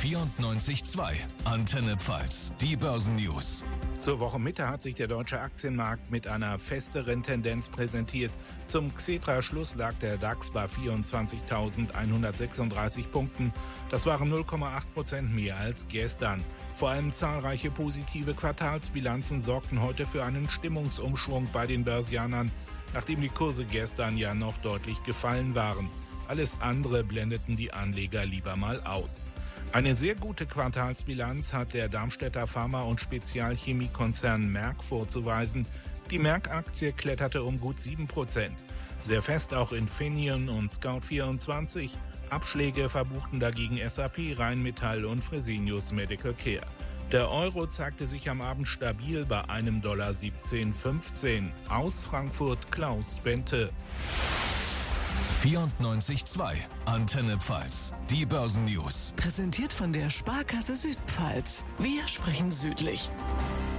94.2 Antenne Pfalz, die Börsennews. Zur Wochenmitte hat sich der deutsche Aktienmarkt mit einer festeren Tendenz präsentiert. Zum Xetra-Schluss lag der DAX bei 24.136 Punkten. Das waren 0,8% mehr als gestern. Vor allem zahlreiche positive Quartalsbilanzen sorgten heute für einen Stimmungsumschwung bei den Börsianern, nachdem die Kurse gestern ja noch deutlich gefallen waren. Alles andere blendeten die Anleger lieber mal aus. Eine sehr gute Quartalsbilanz hat der Darmstädter Pharma- und Spezialchemiekonzern Merck vorzuweisen. Die Merck-Aktie kletterte um gut 7%. Sehr fest auch Infineon und Scout24. Abschläge verbuchten dagegen SAP, Rheinmetall und Fresenius Medical Care. Der Euro zeigte sich am Abend stabil bei einem $17,15. Aus Frankfurt Klaus Bente. 94.2 Antenne Pfalz, die Börsennews. Präsentiert von der Sparkasse Südpfalz. Wir sprechen südlich.